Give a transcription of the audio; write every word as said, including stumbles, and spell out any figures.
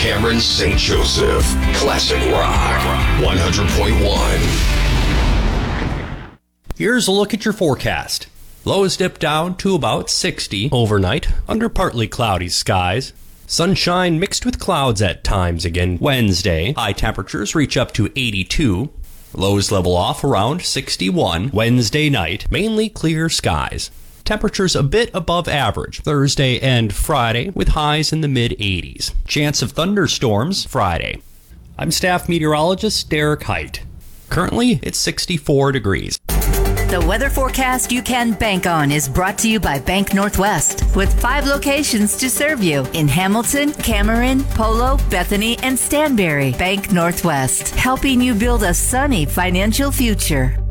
Cameron Saint Joseph. Classic Rock one hundred point one. Here's a look at your forecast. Lows dip down to about sixty overnight under partly cloudy skies. Sunshine mixed with clouds at times again Wednesday. High temperatures reach up to eighty-two. Lows level off around sixty-one Wednesday night. Mainly clear skies. Temperatures a bit above average Thursday and Friday with highs in the mid eighties. Chance of thunderstorms Friday. I'm staff meteorologist Derek Height. Currently, it's sixty-four degrees. The weather forecast you can bank on is brought to you by Bank Northwest, with five locations to serve you in Hamilton, Cameron, Polo, Bethany, and Stanberry. Bank Northwest, helping you build a sunny financial future.